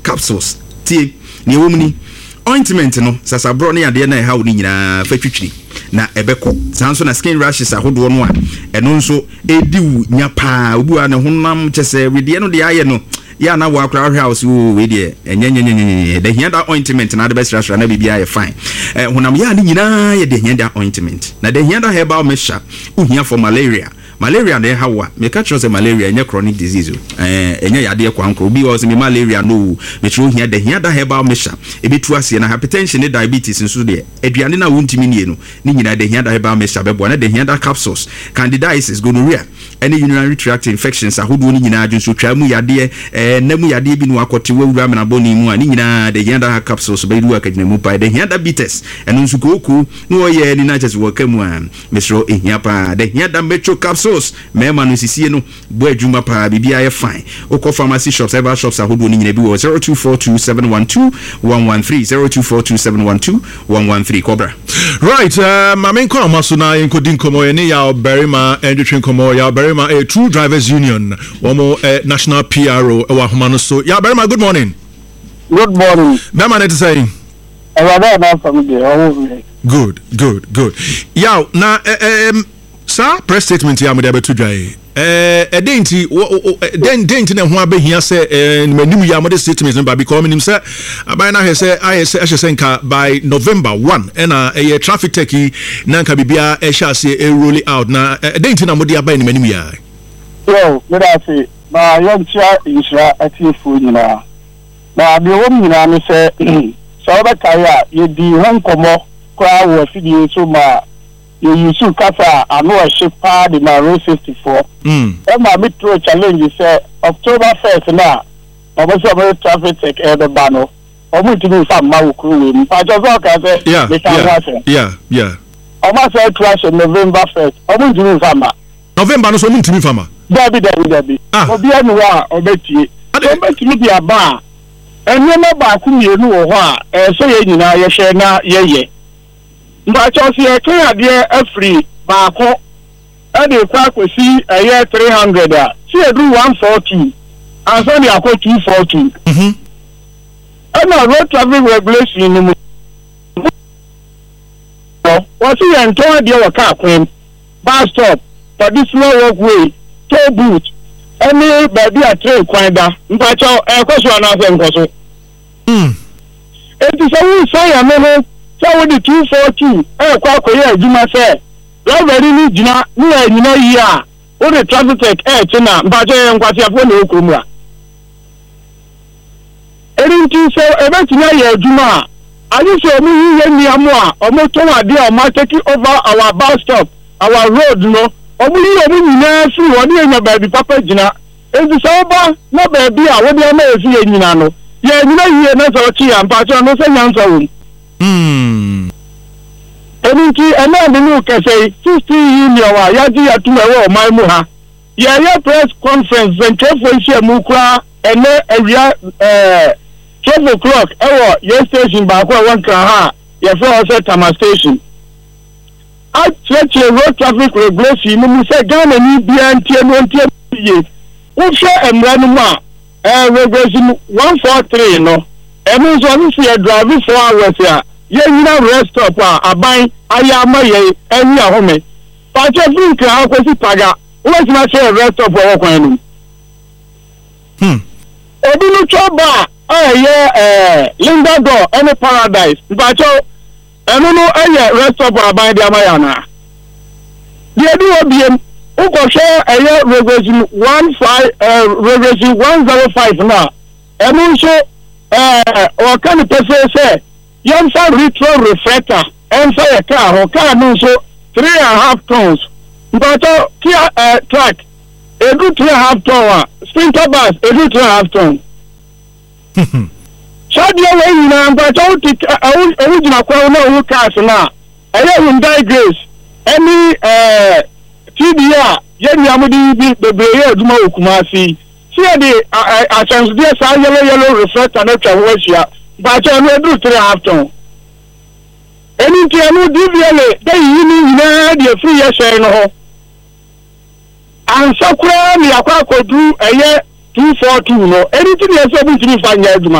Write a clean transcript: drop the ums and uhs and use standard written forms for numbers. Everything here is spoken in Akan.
capsules tie ne womni ointment no sasabro ne ade na ha wo ni nyina fa twitwiri na ebeko sanso na skin rashes ahodo no a eno nso ediwu nya pa obu a ne honam chese wede no de aye no ya na wa akra house wo we de enyenyenyenye de hia da ointment na de best restaurant na bibia ye fine honam ya ni nyina ye de hia da ointment na de hia da herbal mixture uhia for malaria na hawa me ka chose malaria enye chronic disease enye yade kwankro obi was me malaria no me tro hia da herbal mixture ebetu ase na hypertension ne diabetes nso de aduane na wontimi nie no ni nyina de hia da herbal mixture bebo na de hia da capsules candidiasis gonorrhea any urinary tract infections ahodo ni nyina adwonso twa mu yade namu yade bi no akote wawura me na boni mu ani nyina de hia da capsules be du akagina mu pa de hia da bitters eno nso koku no ye ni na chese wakamu a mesro ehia pa de hia da metro capsules mema no sisie no bo adwuma pa bibia ye fine okọ pharmacy shops ever shops ahodo ni nyina bi wo 0242712113 0242712113 Cobra right mamen kono maso na enkodi nkomo ye ne ya berima endwetwe nkomo ya berima a true drivers union womo national PRO wa homa no so ya berima good morning berima net say good ya na sir press statement ya mo de betu dwai denti na ho abehia se manim ya mo de statement ba because minim se abai na hese ahese nka by November 1 na traffic tech na nka bibia ehia se roll out na denti na mo de abai ni manim ya yo me da se ba yoncha insha atifu nyina na bi wo nyina me se so ba kaya ye di hon komo kwa wo fidie so ma you should kasa anu a shipa the Road 64 ma me throw challenge say October 1st na oboso be traffic check the bano omu timi fa ma wukuru we pa jo so ka say yeah omo say crash November 1st omu timi fa ma November no so omu timi fa ma dabi obi anu wa obetie obetimi dia ba enye na ba ku mienu wo ho a so ye nyina ye hwe na ye mba chosi e kan ade afri baako e de kwa kwesi eye 300 a si edu 142 anso ni akọ 242 ana road traffic regulation ni mu wọ́n sì yẹn tó ade wọ car kwen bus stop traditional walkway toll booth any baby a train kwan da mba cho e koso anase nkoso enti so we say ya me so with the 242 kwa koye adwuma se driver ni gina ni anyina yi a o the traffic tech chena mbaje nkwati afo na okromura erinti so ebetina ye adwuma ani so omu yi ni amu a omo to ade o ma take over our bus stop our road no omu yi omu nyina fi woni enya ba bi papa gina enti so ba na ba bi a wodi ama efi ye nyina no ye nyina yi na so chi ya mpacho no se nyanso wo Eninki ena binu kese 60 union wa yaji atume wo mai mu ha ya press conference and traffic mu kra ene awia 12 o'clock ewo your station ba ko won kan ha ye for Tama station a check road traffic regulation mu se Ghana ni bia ntie no ntie ye wo hwe emra no ma regulation 143 no emu so si e drive 4 hours ya ye nyina rest stop aban aya amaye eni ahome pacho drink akwesi paga we ma say rest stop wo kwan nu obi nu choba Linda Go any paradise pacho enu no rest stop aban de amaya na de di obiem uko hwe regulation 105 na enu so o kan pese say Yamsa retro reflector and say a car no so 3.5 tons. But Kia track a good 3.5 ton, sprinter bus a good 3.5 ton. Shadia way now, but original no cars now. I don't die grace. Any TBR, Yamudi, the Braille Duma Kumasi. See the I chance dear yellow reflector, not a Russia. But I will do 3.5 ton. Anything I know, DVLA, they need the free year no. And so, me, I could do a year 242. No, anything you're able to find.